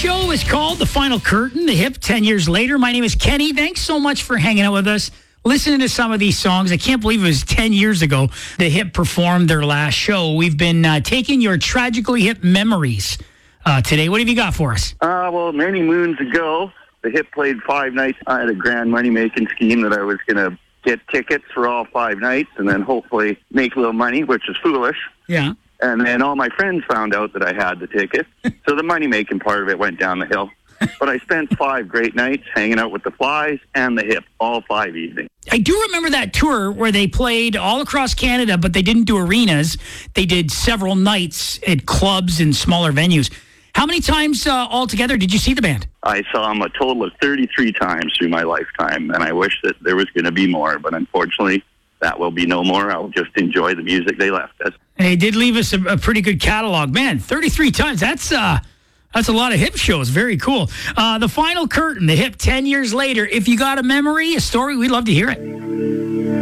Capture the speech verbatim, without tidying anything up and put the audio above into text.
show is called The Final Curtain, The Hip, ten years later. My name is Kenny. Thanks so much for hanging out with us, listening to some of these songs. I can't believe it was ten years ago The Hip performed their last show. We've been uh, taking your tragically hip memories uh, today. What have you got for us? Uh, well, many moons ago, The Hip played five nights. I had a grand money-making scheme that I was going to get tickets for all five nights and then hopefully make a little money, which is foolish. Yeah. And then all my friends found out that I had the ticket. So the money-making part of it went down the hill. But I spent five great nights hanging out with the Flies and the Hip, all five evenings. I do remember that tour where they played all across Canada, but they didn't do arenas. They did several nights at clubs and smaller venues. How many times uh, altogether did you see the band? I saw them a total of thirty-three times through my lifetime, and I wish that there was going to be more, but unfortunately, that will be no more. I'll just enjoy the music they left us. They did leave us a, a pretty good catalog. Man, thirty-three times. That's uh, that's a lot of Hip shows. Very cool. Uh, the Final Curtain, The Hip ten years later. If you got a memory, a story, we'd love to hear it.